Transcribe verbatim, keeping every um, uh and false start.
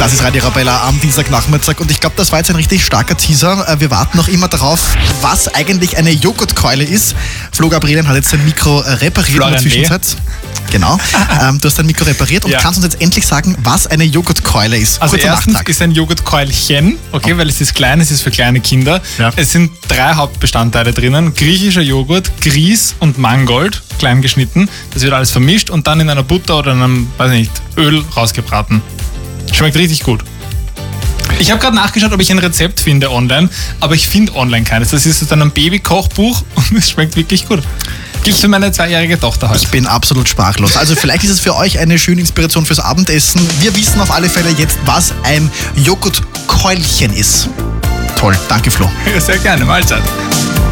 Das ist Radio Arabella am Dienstagnachmittag und ich glaube, das war jetzt ein richtig starker Teaser. Wir warten noch immer darauf, was eigentlich eine Joghurtkeule ist. Flo Gabrielen hat jetzt sein Mikro repariert Florian in der Zwischenzeit. Genau. ähm, du hast dein Mikro repariert und ja. kannst uns jetzt endlich sagen, was eine Joghurtkeule ist. Also Kurzer erstens Nachtrag. ist ein Joghurtkeulchen, okay, weil es ist klein, es ist für kleine Kinder. Ja. Es sind drei Hauptbestandteile drinnen. Griechischer Joghurt, Grieß und Mangold, klein geschnitten. Das wird alles vermischt und dann in einer Butter oder in einem, weiß nicht, Öl rausgebraten. Schmeckt richtig gut. Ich habe gerade nachgeschaut, ob ich ein Rezept finde online, aber ich finde online keines. Das ist aus einem Babykochbuch und es schmeckt wirklich gut. Gibt's für meine zweijährige Tochter heute. Ich bin absolut sprachlos. Also vielleicht ist es für euch eine schöne Inspiration fürs Abendessen. Wir wissen auf alle Fälle jetzt, was ein Joghurtkeulchen ist. Toll, danke Flo. Sehr gerne, Mahlzeit.